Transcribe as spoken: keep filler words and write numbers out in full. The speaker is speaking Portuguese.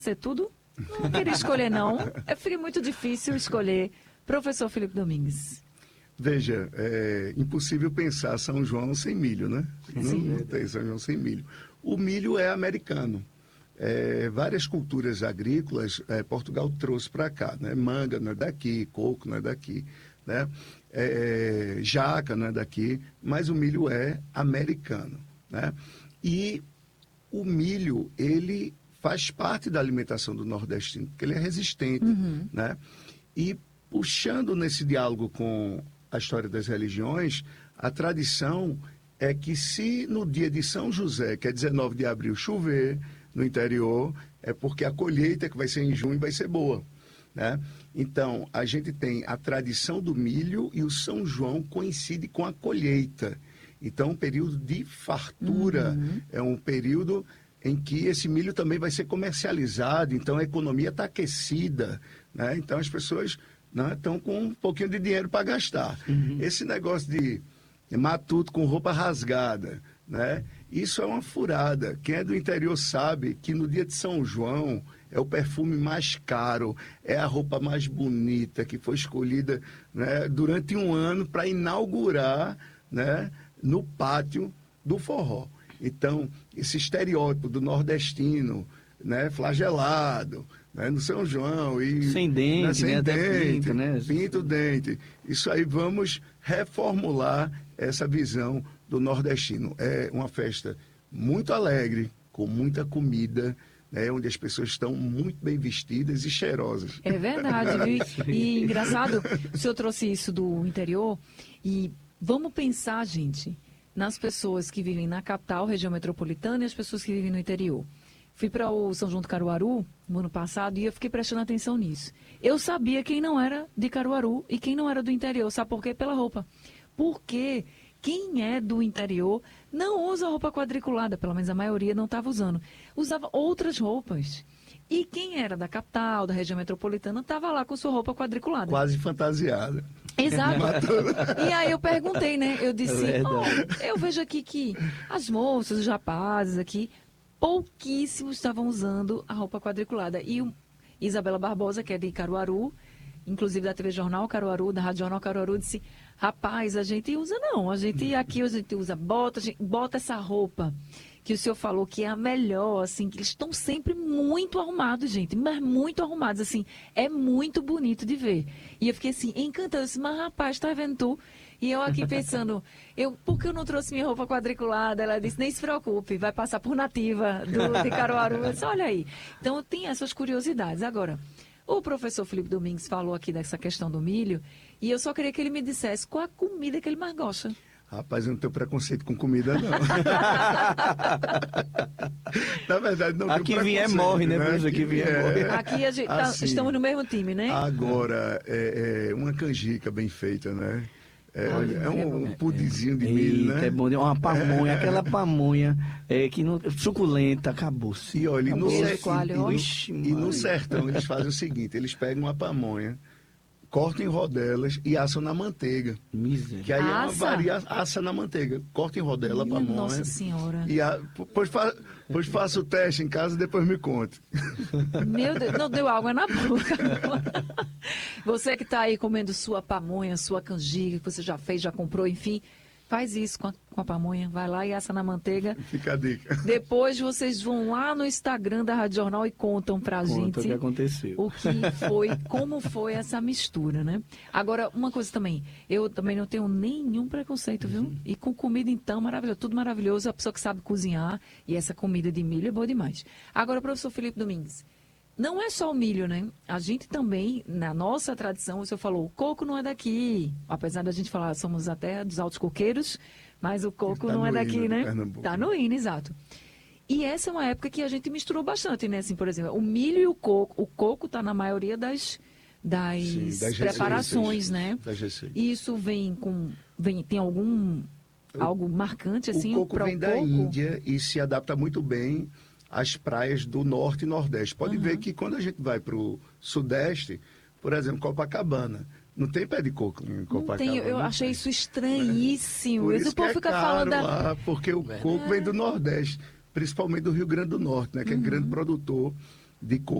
ser tudo? Não queria escolher, não. É fica muito difícil escolher. Professor Felipe Domingues. Veja, é impossível pensar São João sem milho, né? Não, não tem São João sem milho. O milho é americano. É, várias culturas agrícolas, é, Portugal trouxe para cá, né? Manga não é daqui, coco não é daqui, né? É, jaca não é daqui, mas o milho é americano, né? E o milho, ele faz parte da alimentação do nordestino, porque ele é resistente, Uhum. né? E puxando nesse diálogo com a história das religiões, a tradição é que se no dia de São José, que é dezenove de abril, chover no interior, é porque a colheita, que vai ser em junho, vai ser boa, né? Então, a gente tem a tradição do milho e o São João coincide com a colheita. Então, um período de fartura, Uhum. é um período em que esse milho também vai ser comercializado, então a economia está aquecida, né? Então as pessoas, né, estão com um pouquinho de dinheiro para gastar. Uhum. Esse negócio de matuto com roupa rasgada, né? Isso é uma furada. Quem é do interior sabe que no dia de São João é o perfume mais caro, é a roupa mais bonita, que foi escolhida, né, durante um ano para inaugurar, né, no pátio do forró. Então, esse estereótipo do nordestino, né, flagelado, né, no São João e sem dente, né, sem né, dente, pinto, né? pinto dente. Isso aí vamos reformular essa visão do nordestino. É uma festa muito alegre, com muita comida, né, onde as pessoas estão muito bem vestidas e cheirosas. É verdade, viu? E engraçado, o senhor trouxe isso do interior e vamos pensar, gente, nas pessoas que vivem na capital, região metropolitana, e as pessoas que vivem no interior. Fui para o São João do Caruaru no ano passado e eu fiquei prestando atenção nisso. Eu sabia quem não era de Caruaru e quem não era do interior. Sabe por quê? Pela roupa. Porque quem é do interior não usa roupa quadriculada, pelo menos a maioria não estava usando. Usava outras roupas. E quem era da capital, da região metropolitana, estava lá com sua roupa quadriculada. Quase fantasiada. Exato. E aí eu perguntei, né? Eu disse, É oh, eu vejo aqui que as moças, os rapazes aqui, pouquíssimos estavam usando a roupa quadriculada. E o Isabela Barbosa, que é de Caruaru, inclusive da T V Jornal Caruaru, da Rádio Jornal Caruaru, disse, rapaz, a gente usa não, a gente aqui a gente usa bota, a gente bota essa roupa que o senhor falou que é a melhor, assim, que eles estão sempre muito arrumados, gente, mas muito arrumados, assim, é muito bonito de ver. E eu fiquei assim, encantada, eu disse, mas rapaz, tá vendo tu? E eu aqui pensando, eu, por que eu não trouxe minha roupa quadriculada? Ela disse, nem se preocupe, vai passar por nativa do, de Caruaru. Eu disse, olha aí. Então, tem essas curiosidades. Agora, o professor Felipe Domingues falou aqui dessa questão do milho, e eu só queria que ele me dissesse qual a comida que ele mais gosta. Rapaz, eu não tenho preconceito com comida, não. Na verdade, não aqui tenho preconceito. Vier morre, né, né? Aqui vier é, morre. Aqui a gente tá, assim, estamos no mesmo time, né? Agora, é, é uma canjica bem feita, né? É, Olha, é um, um pudizinho de Eita, milho, né? é bom, uma pamonha, aquela pamonha é, que não, suculenta, acabou-se. E olha, e no, Queijo ser, coalho, e, no, Oxe, e no Maria. sertão eles fazem o seguinte, eles pegam uma pamonha, cortam em rodelas e assam na manteiga. Miséria. Que aí é uma Assa? varia, assa na manteiga. Corta em rodela a Minha pamonha. Nossa Senhora. E a, pois, fa, pois faça o teste em casa e depois me conte. Meu Deus, não deu água na boca. Você que está aí comendo sua pamonha, sua canjica, que você já fez, já comprou, enfim, faz isso com a, com a pamonha. Vai lá e assa na manteiga. Fica a dica. Depois vocês vão lá no Instagram da Rádio Jornal e contam pra Conta gente o que aconteceu. o que foi, como foi essa mistura, né? Agora, uma coisa também, eu também não tenho nenhum preconceito, viu? Uhum. E com comida, então, maravilhoso, tudo maravilhoso, a pessoa que sabe cozinhar, e essa comida de milho é boa demais. Agora, professor Felipe Domingues, não é só o milho, né? A gente também, na nossa tradição, o senhor falou, o coco não é daqui. Apesar da gente falar, somos a terra dos altos coqueiros, mas o coco Tá não é no daqui, hino de né? Pernambuco. Tá no hino, exato. E essa é uma época que a gente misturou bastante, né? Assim, por exemplo, o milho e o coco. O coco está na maioria das, das, Sim, das preparações, receitas, né? das receitas. E isso vem com... Vem, tem algum... Algo marcante, assim, o coco para vem o da coco? Índia e se adapta muito bem às praias do norte e nordeste. Pode Uhum. ver que quando a gente vai para o sudeste, por exemplo, Copacabana, não tem pé de coco em Não Copacabana. tem, eu não achei tem. isso estranhíssimo. Por Esse isso que povo é fica caro falando da... lá, porque o coco vem do Nordeste, principalmente do Rio Grande do Norte, né, que Uhum. é grande produtor de cor.